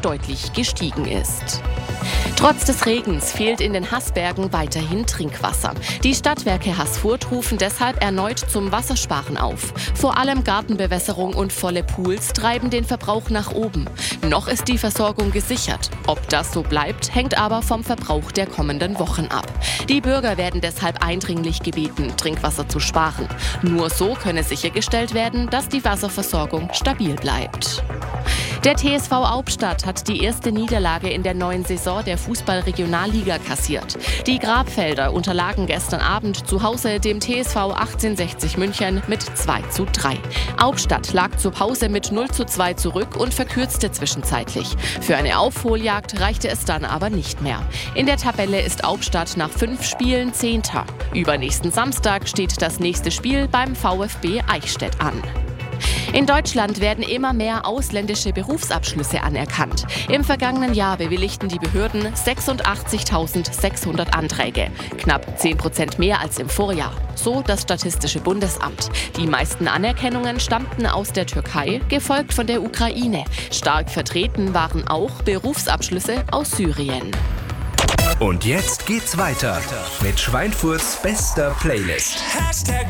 deutlich gestiegen ist. Trotz des Regens fehlt in den Haßbergen weiterhin Trinkwasser. Die Stadtwerke Haßfurt rufen deshalb erneut zum Wassersparen auf. Vor allem Gartenbewässerung und volle Pools treiben den Verbrauch nach oben. Noch ist die Versorgung gesichert. Ob das so bleibt, hängt aber vom Verbrauch der kommenden Wochen ab. Die Bürger werden deshalb eindringlich gebeten, Trinkwasser zu sparen. Nur so könne sichergestellt werden, dass die Wasserversorgung stabil bleibt. Der TSV Aubstadt hat die erste Niederlage in der neuen Saison der Fußball-Regionalliga kassiert. Die Grabfelder unterlagen gestern Abend zu Hause dem TSV 1860 München mit 2:3. Aubstadt lag zur Pause mit 0:2 zurück und verkürzte zwischenzeitlich. Für eine Aufholjagd reichte es dann aber nicht mehr. In der Tabelle ist Aubstadt nach 5 Spielen 10. Übernächsten Samstag steht das nächste Spiel beim VfB Eichstätt an. In Deutschland werden immer mehr ausländische Berufsabschlüsse anerkannt. Im vergangenen Jahr bewilligten die Behörden 86.600 Anträge, knapp 10% mehr als im Vorjahr, so das Statistische Bundesamt. Die meisten Anerkennungen stammten aus der Türkei, gefolgt von der Ukraine. Stark vertreten waren auch Berufsabschlüsse aus Syrien. Und jetzt geht's weiter mit Schweinfurts bester Playlist.